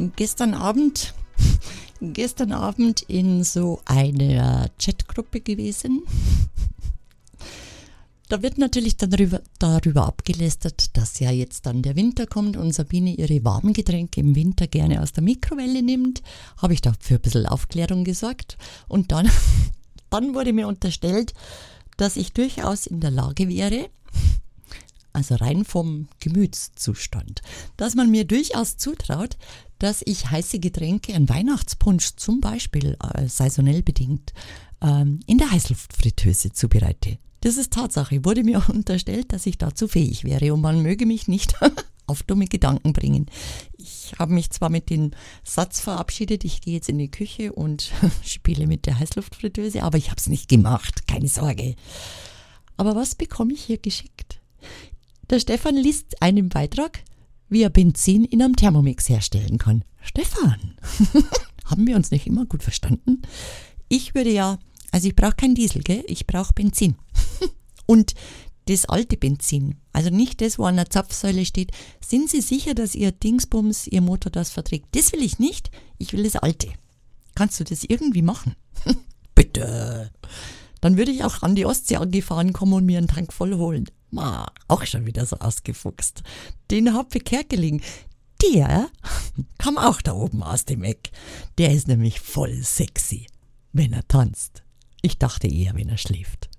gestern Abend in so einer Chatgruppe gewesen. Da wird natürlich dann darüber abgelästert, dass ja jetzt dann der Winter kommt und Sabine ihre warmen Getränke im Winter gerne aus der Mikrowelle nimmt. Habe ich da für ein bisschen Aufklärung gesorgt. Und dann wurde mir unterstellt, dass ich durchaus in der Lage wäre, also rein vom Gemütszustand, dass man mir durchaus zutraut, dass ich heiße Getränke, einen Weihnachtspunsch zum Beispiel, saisonell bedingt, in der Heißluftfritteuse zubereite. Das ist Tatsache, wurde mir unterstellt, dass ich dazu fähig wäre und man möge mich nicht auf dumme Gedanken bringen. Ich habe mich zwar mit dem Satz verabschiedet, ich gehe jetzt in die Küche und spiele mit der Heißluftfritteuse, aber ich habe es nicht gemacht, keine Sorge. Aber was bekomme ich hier geschickt? Der Stefan liest einen Beitrag, wie er Benzin in einem Thermomix herstellen kann. Stefan, haben wir uns nicht immer gut verstanden? Ich brauche kein Diesel, gell? Ich brauche Benzin. Und das alte Benzin, also nicht das, wo an der Zapfsäule steht. Sind Sie sicher, dass Ihr Dingsbums, Ihr Motor das verträgt? Das will ich nicht, ich will das alte. Kannst du das irgendwie machen? Bitte. Dann würde ich auch an die Ostsee angefahren kommen und mir einen Tank voll holen. Auch schon wieder so ausgefuchst. Den Happe Kerkeling, der kam auch da oben aus dem Eck. Der ist nämlich voll sexy, wenn er tanzt. Ich dachte eher, wenn er schläft.